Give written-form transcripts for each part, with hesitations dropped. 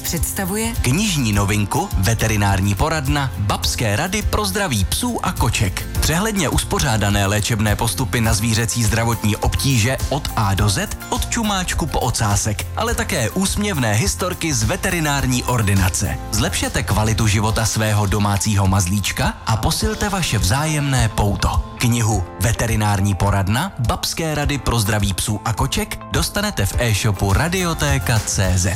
představuje knižní novinku Veterinární poradna Babské rady pro zdraví psů a koček. Přehledně uspořádané léčebné postupy na zvířecí zdravotní obtíže od A do Z, od čumáčku po ocásek, ale také úsměvné historky z veterinární ordinace. Zlepšete kvalitu života svého domácího mazlíčka a posilte vaše vzájemné pouto. Knihu Veterinární poradna Babské rady pro zdraví psů a koček dostanete v e-shopu Radiotéka.cz.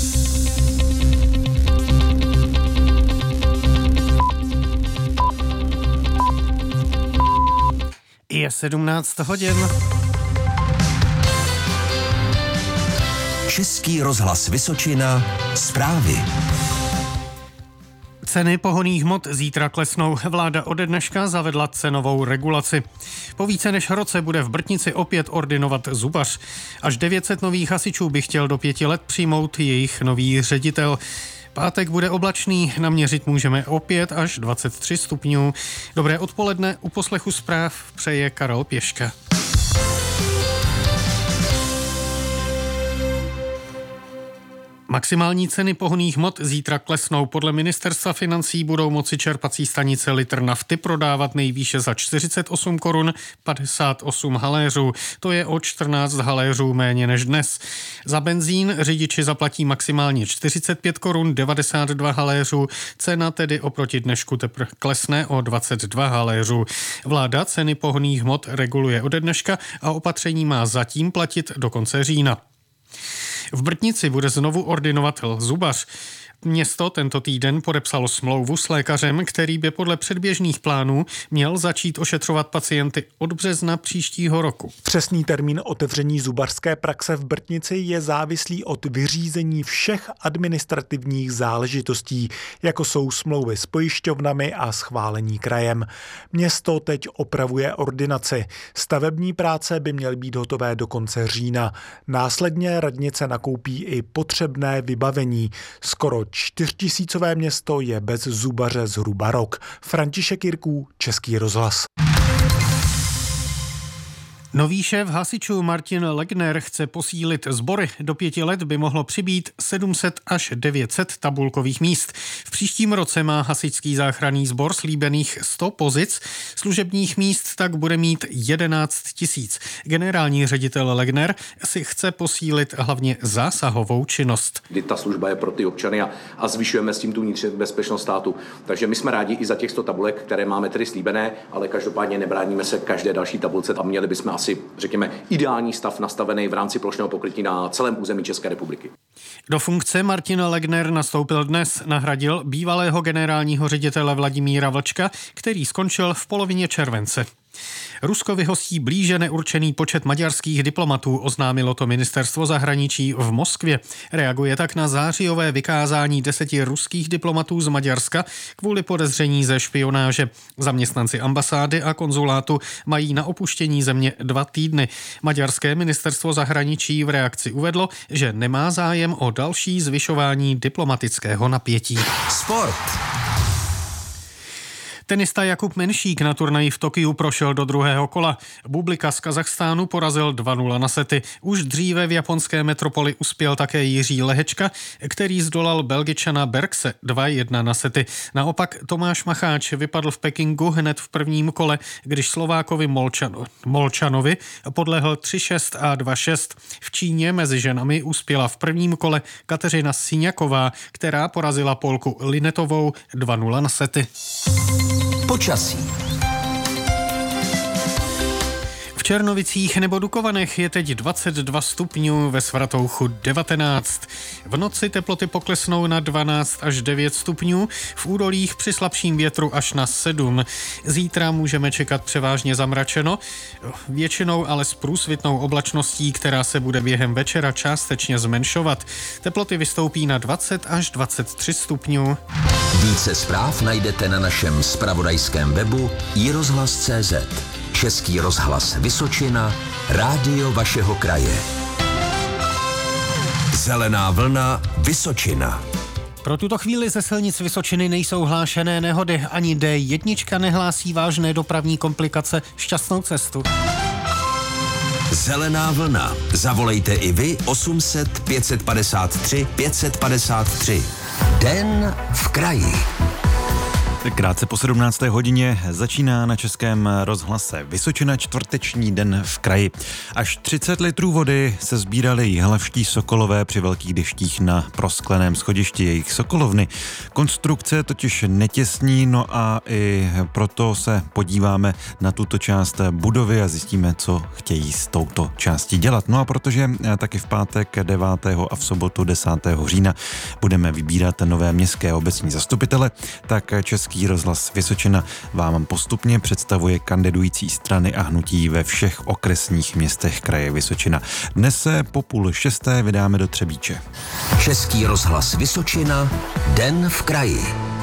Je 17 hodin. Český rozhlas Vysočina. Zprávy. Ceny pohonných hmot zítra klesnou. Vláda ode dneška zavedla cenovou regulaci. Po více než roce bude v Brtnici opět ordinovat zubař. Až 900 nových hasičů by chtěl do 5 let přijmout jejich nový ředitel. Pátek bude oblačný, naměřit můžeme opět až 23 stupňů. Dobré odpoledne, u poslechu zpráv přeje Karel Pěška. Maximální ceny pohonných hmot zítra klesnou. Podle ministerstva financí budou moci čerpací stanice litr nafty prodávat nejvýše za 48 korun 58 haléřů. To je o 14 haléřů méně než dnes. Za benzín řidiči zaplatí maximálně 45 korun 92 haléřů. Cena tedy oproti dnešku teprve klesne o 22 haléřů. Vláda ceny pohonných hmot reguluje ode dneška a opatření má zatím platit do konce října. V Brtnici bude znovu ordinovat zubař. Město tento týden podepsalo smlouvu s lékařem, který by podle předběžných plánů měl začít ošetřovat pacienty od března příštího roku. Přesný termín otevření zubařské praxe v Brtnici je závislý od vyřízení všech administrativních záležitostí, jako jsou smlouvy s pojišťovnami a schválení krajem. Město teď opravuje ordinaci. Stavební práce by měly být hotové do konce října. Následně radnice nakoupí i potřebné vybavení. Skoro 4000 město je bez zubaře zhruba rok. František Jirků, Český rozhlas. Nový šéf hasičů Martin Legner chce posílit sbory. Do 5 let by mohlo přibýt 700 až 900 tabulkových míst. V příštím roce má hasičský záchranný sbor slíbených 100 pozic. Služebních míst tak bude mít 11 000. Generální ředitel Legner si chce posílit hlavně zásahovou činnost. Kdy ta služba je pro ty občany a zvyšujeme s tím tu vnitřní bezpečnost státu. Takže my jsme rádi i za těch 100 tabulek, které máme tedy slíbené, ale každopádně nebráníme se každé další tabulce a měli bychom asi, řekněme, ideální stav nastavený v rámci plošného pokrytí na celém území České republiky. Do funkce Martin Legner nastoupil dnes, nahradil bývalého generálního ředitele Vladimíra Vlčka, který skončil v polovině července. Rusko vyhostí blíže neurčený počet maďarských diplomatů, oznámilo to ministerstvo zahraničí v Moskvě. Reaguje tak na zářijové vykázání 10 ruských diplomatů z Maďarska kvůli podezření ze špionáže. Zaměstnanci ambasády a konzulátu mají na opuštění země 2 týdny. Maďarské ministerstvo zahraničí v reakci uvedlo, že nemá zájem o další zvyšování diplomatického napětí. Sport. Tenista Jakub Menšík na turnaji v Tokiu prošel do druhého kola. Bublika z Kazachstánu porazil 2-0 na sety. Už dříve v japonské metropoli uspěl také Jiří Lehečka, který zdolal Belgičana Bergse 2-1 na sety. Naopak Tomáš Macháč vypadl v Pekingu hned v prvním kole, když Slovákovi Molčanovi podlehl 3-6 a 2-6. V Číně mezi ženami uspěla v prvním kole Kateřina Siňaková, která porazila Polku Linetovou 2-0 na sety. Počasí. V Černovicích nebo Dukovanech je teď 22 stupňů, ve Svatouchu 19. V noci teploty poklesnou na 12 až 9 stupňů, v údolích při slabším větru až na 7. Zítra můžeme čekat převážně zamračeno, většinou ale s průsvitnou oblačností, která se bude během večera částečně zmenšovat. Teploty vystoupí na 20 až 23 stupňů. Více zpráv najdete na našem zpravodajském webu iRozhlas.cz. Český rozhlas Vysočina, rádio vašeho kraje. Zelená vlna Vysočina. Pro tuto chvíli ze silnic Vysočiny nejsou hlášené nehody, ani D1 nehlásí vážné dopravní komplikace, šťastnou cestu. Zelená vlna. Zavolejte i vy 800 553 553. Den v kraji. Krátce po 17. hodině začíná na Českém rozhlase Vysočina čtvrteční den v kraji. Až 30 litrů vody se sbírali jihlavští sokolové při velkých deštích na proskleném schodišti jejich sokolovny. Konstrukce totiž netěsní, no a i proto se podíváme na tuto část budovy a zjistíme, co chtějí s touto částí dělat. No a protože taky v pátek 9. a v sobotu 10. října budeme vybírat nové městské obecní zastupitele, tak Český rozhlas Vysočina vám postupně představuje kandidující strany a hnutí ve všech okresních městech kraje Vysočina. Dnes se po 5:30 vydáme do Třebíče. Český rozhlas Vysočina. Den v kraji.